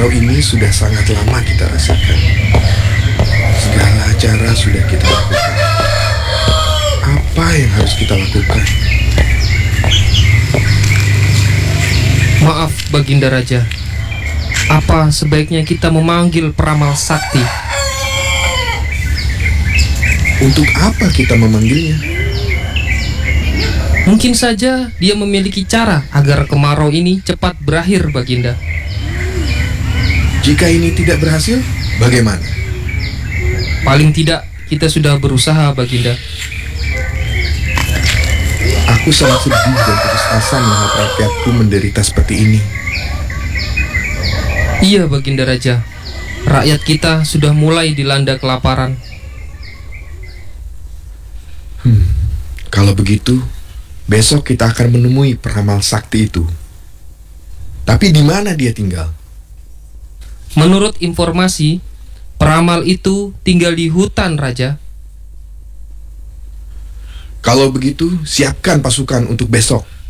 kemarau ini sudah sangat lama kita rasakan. Segala cara sudah kita lakukan. Apa yang harus kita lakukan? Maaf, Baginda Raja. Apa sebaiknya kita memanggil peramal sakti? Untuk apa kita memanggilnya? Mungkin saja dia memiliki cara agar kemarau ini cepat berakhir, Baginda. Jika ini tidak berhasil, bagaimana? Paling tidak kita sudah berusaha, Baginda. Aku sangat sedih dan putus asa melihat rakyatku menderita seperti ini. Iya, Baginda Raja. Rakyat kita sudah mulai dilanda kelaparan. Kalau begitu, besok kita akan menemui peramal sakti itu. Tapi di mana dia tinggal? Menurut informasi, peramal itu tinggal di hutan, Raja. Kalau begitu, siapkan pasukan untuk besok.